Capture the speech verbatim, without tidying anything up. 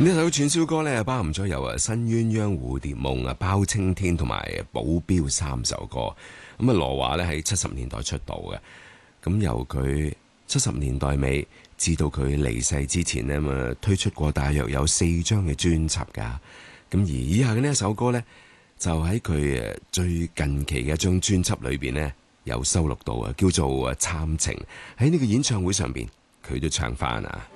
呢首串燒歌咧，包含咗有啊《新鴛鴦蝴蝶夢》啊、《包青天》同埋《保鏢》三首歌。咁啊，羅華咧喺七十年代出道嘅，咁由佢七十年代尾至到佢離世之前呢，咁啊推出過大約有四張嘅專輯噶。咁而以下嘅呢一首歌呢，就喺佢誒最近期嘅一張專輯裏邊呢，有收錄到啊，叫做《啊參情》。喺呢個演唱會上邊，佢都唱翻啊。